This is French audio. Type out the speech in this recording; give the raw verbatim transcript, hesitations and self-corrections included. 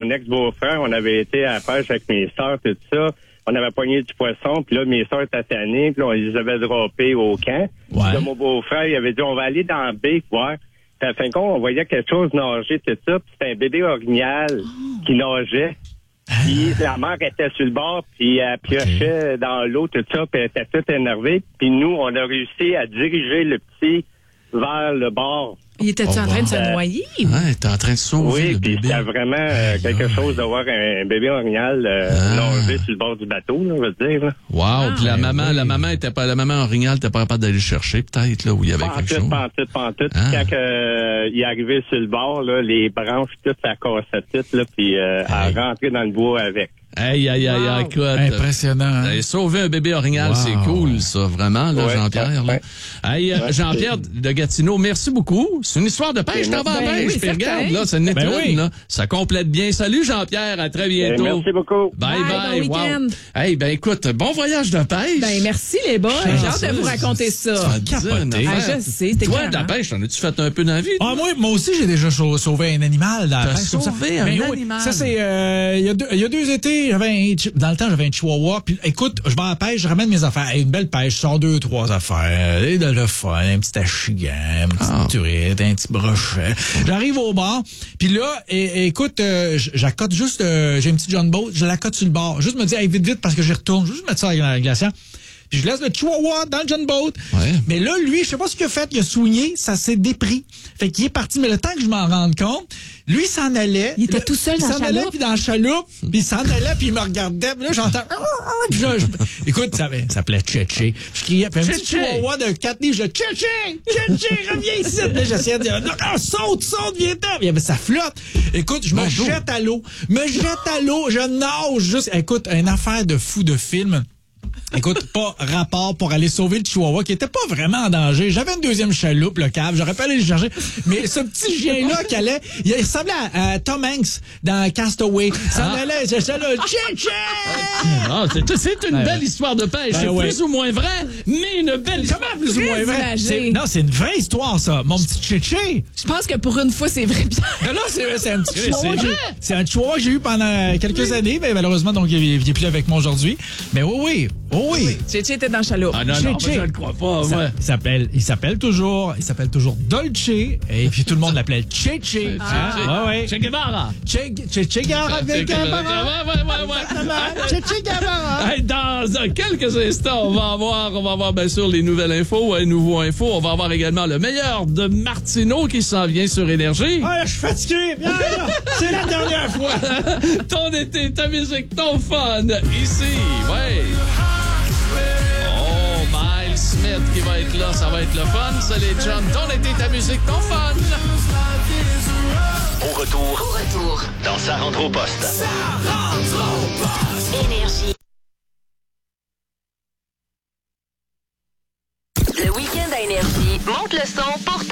mon ex-beau-frère, on avait été à la pêche avec mes sœurs, tout ça. On avait pogné du poisson, puis là, mes sœurs étaient tannées, puis là, on les avait droppés au camp. Ouais. Puis là, mon beau-frère, il avait dit, on va aller dans la baie voir. Puis à la fin de compte, on voyait quelque chose nager, tout ça, puis c'était un bébé orignal oh. qui nageait. Puis la mère était sur le bord, puis elle piochait okay. dans l'eau, tout ça, puis elle était toute énervée. Puis nous, on a réussi à diriger le petit vers le bord. Il était-tu oh, en train de se euh, noyer? Ouais, t'es en train de sauver oui, le bébé. Oui, puis c'était vraiment euh, quelque ouais. chose de voir un bébé orignal euh, ah. nager sur le bord du bateau, là, on va dire. Là. Wow, ah, puis la maman, oui. la maman était pas, la maman orignal était pas capable d'aller le chercher, peut-être, là, où il y avait pas quelque tout, chose. Pas tout, pas tout. Ah. Quand euh, il est arrivé sur le bord, là, les branches, tout, ça cassait tout, là, puis euh, hey. elle rentrait dans le bois avec. Aïe, aïe, aïe, aïe, écoute. Impressionnant. Hein? Sauver un bébé orignal, wow. c'est cool, ça, vraiment, là, ouais, Jean-Pierre. Ouais. Là. Hey, ouais, Jean-Pierre c'est... de Gatineau, merci beaucoup. C'est une histoire de pêche, t'en vas à pêche, puis regarde, là, c'est une ben oui. là. Ça complète bien. Salut, Jean-Pierre, à très bientôt. Ben, merci beaucoup. Bye, bye, bye, bon wow. Hey, ben écoute, bon voyage de pêche. Ben merci, les boys. J'ai hâte de vous raconter ça. Ça va capoter. Ah, je sais, c'était toi, de la pêche, t'en as-tu fait un peu dans la vie? Ah, moi, moi aussi, j'ai déjà sauvé un animal dans la pêche. Sauvé un ben, animal? Ça, c'est, euh, il y a deux, il y a deux étés, j'avais un, dans le temps, j'avais un chihuahua, puis écoute, je vais à la pêche, je ramène mes affaires. Une belle pêche, je sors deux, trois affaires. Et de le fun, un petit achigan, un petit ah. turite, un petit brochet. J'arrive au bar, puis là, et, et, écoute, euh, j'accote juste, euh, j'ai une petite John Boat, je l'accote sur le bar. Juste me dire, hey, vite, vite, parce que j'y retourne. Juste mettre ça dans la glacière. Puis je laisse le chihuahua dans le John Boat. Ouais. Mais là, lui, je sais pas ce qu'il a fait, il a soigné, ça s'est dépris. Fait qu'il est parti, mais le temps que je m'en rende compte, lui s'en allait. Il était là, tout seul dans la chaloupe. Il s'en allait, puis dans la chaloupe, puis il s'en allait, puis il me regardait, puis là, j'entends... Puis là, je... Écoute, ça s'appelait Tchétché. Je criais, puis un petit chihuahua de quatre livres, je dis, Tchétché, Tchétché, reviens ici. Puis là, j'essayais de dire, non, saute, saute, viens-t'en. Puis ça flotte. Écoute, je me bon, jette à l'eau. Me jette à l'eau, je nage juste. Écoute, une affaire de fou de film. Écoute, pas rapport pour aller sauver le chihuahua qui était pas vraiment en danger. J'avais une deuxième chaloupe, le cave. J'aurais pas allé le chercher. Mais ce petit chien-là qui allait, il ressemblait à, à Tom Hanks dans Castaway. Ça ah. allait, c'est ça là. Tché-tché! Ah, c'est, c'est une ouais, belle ouais. histoire de pêche. Ben c'est ouais. plus ou moins vrai, mais une belle histoire. Comment plus ou moins vrai? C'est, non, c'est une vraie histoire, ça. Mon petit Tché-tché. Je pense que pour une fois, c'est vrai, Pierre. Non, c'est, c'est un petit chihuahua. C'est, c'est un chihuahua que j'ai eu pendant quelques années, mais malheureusement, donc, il n'est plus avec moi aujourd'hui. Mais oui, oui. Oh oui. Tché-tché était dans le chaloupe. Ah non, non, moi, je ne crois pas. Ça, ouais. il, s'appelle, il s'appelle toujours, il s'appelle toujours Dolce, et puis tout le monde l'appelait Tché-tché. Ah, ouais, ouais. Che Guevara. Che, che, che Guevara. Che Guevara. Ouais, ouais, ouais. Che, che Guevara. Hey, dans quelques instants, on va avoir, on va avoir bien sûr les nouvelles infos, les nouveaux infos. On va avoir également le meilleur de Martineau qui s'en vient sur Énergie. Ah, je suis fatigué. Bien, là, c'est la dernière fois. Ton été, ta musique, ton fun. Ici, ouais. Smith qui va être là, ça va être le fun. C'est les John. Ton été, ta musique, ton fun. Au retour, au retour, dans Sa rentre au poste. Ça rentre au poste. Énergie. Le week-end à Énergie monte le son pour